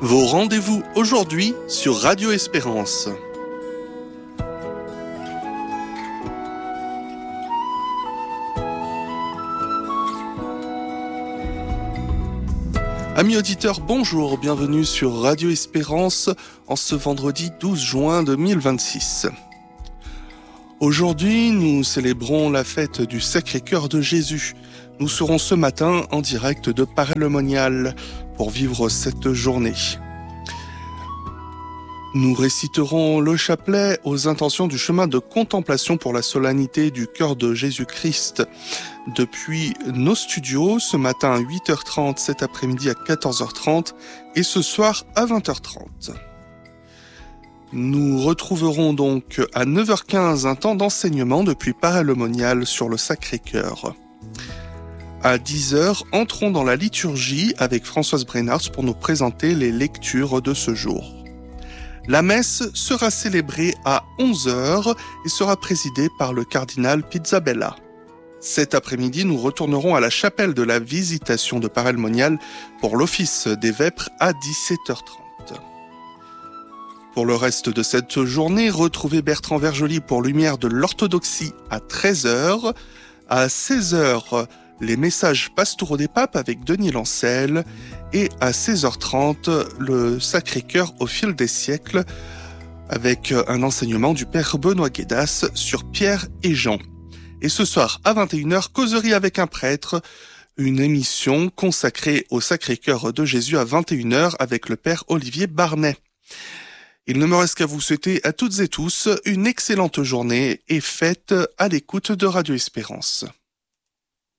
Vos rendez-vous aujourd'hui sur Radio Espérance. Amis auditeurs, bonjour, bienvenue sur Radio Espérance en ce vendredi 12 juin 2026. Aujourd'hui, nous célébrons la fête du Sacré-Cœur de Jésus. Nous serons ce matin en direct de Paray-le-Monial pour vivre cette journée. Nous réciterons le chapelet aux intentions du chemin de contemplation pour la solennité du cœur de Jésus-Christ depuis nos studios, ce matin à 8h30, cet après-midi à 14h30 et ce soir à 20h30. Nous retrouverons donc à 9h15 un temps d'enseignement depuis Paray-le-Monial sur le Sacré-Cœur. À 10h, entrons dans la liturgie avec Françoise Brennartz pour nous présenter les lectures de ce jour. La messe sera célébrée à 11h et sera présidée par le cardinal Pizzabella. Cet après-midi, nous retournerons à la chapelle de la Visitation de Paray-le-Monial pour l'office des vêpres à 17h30. Pour le reste de cette journée, retrouvez Bertrand Vergely pour Lumière de l'Orthodoxie à 13h. À 16h, les messages pastoraux des papes avec Denis Lancel. Et à 16h30, le Sacré-Cœur au fil des siècles avec un enseignement du Père Benoît Guédas sur Pierre et Jean. Et ce soir à 21h, causerie avec un prêtre, une émission consacrée au Sacré-Cœur de Jésus à 21h avec le Père Olivier Barnet. Il ne me reste qu'à vous souhaiter à toutes et tous une excellente journée et fête à l'écoute de Radio Espérance.